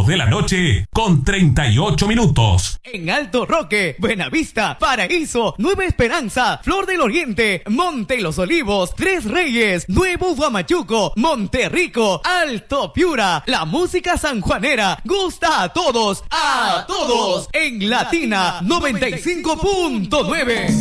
de la noche con 38 minutos. En Alto Roque, Buenavista, Paraíso, Nueva Esperanza, Flor del Oriente, Monte Los Olivos, Tres Reyes, Nuevo Huamachuco, Monterrico, Alto Piura, la música sanjuanera gusta a todos, en Latina 95.9.